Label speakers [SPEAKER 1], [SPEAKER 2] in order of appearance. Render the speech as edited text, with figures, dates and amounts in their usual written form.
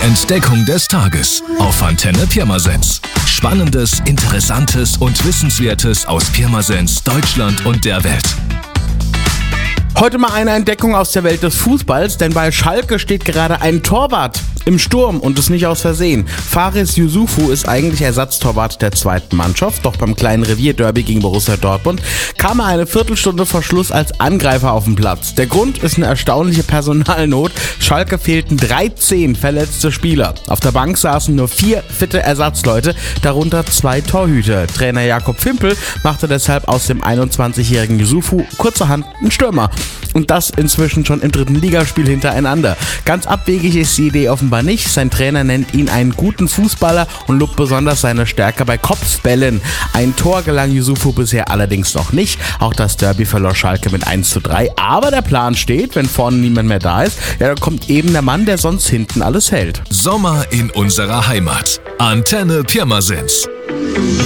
[SPEAKER 1] Entdeckung des Tages auf Antenne Pirmasens. Spannendes, Interessantes und Wissenswertes aus Pirmasens, Deutschland und der Welt.
[SPEAKER 2] Heute mal eine Entdeckung aus der Welt des Fußballs, denn bei Schalke steht gerade ein Torwart im Sturm und es nicht aus Versehen. Faris Yusufu ist eigentlich Ersatztorwart der zweiten Mannschaft, doch beim kleinen Revierderby gegen Borussia Dortmund kam er eine Viertelstunde vor Schluss als Angreifer auf den Platz. Der Grund ist eine erstaunliche Personalnot. Schalke fehlten 13 verletzte Spieler. Auf der Bank saßen nur 4 fitte Ersatzleute, darunter 2 Torhüter. Trainer Jakob Fimpel machte deshalb aus dem 21-jährigen Yusufu kurzerhand einen Stürmer. Und das inzwischen schon im 3. Ligaspiel hintereinander. Ganz abwegig ist die Idee offenbar nicht. Sein Trainer nennt ihn einen guten Fußballer und lobt besonders seine Stärke bei Kopfbällen. Ein Tor gelang Yusufu bisher allerdings noch nicht. Auch das Derby verlor Schalke mit 1:3. Aber der Plan steht, wenn vorne niemand mehr da ist, ja, dann kommt eben der Mann, der sonst hinten alles hält.
[SPEAKER 1] Sommer in unserer Heimat. Antenne Pirmasens.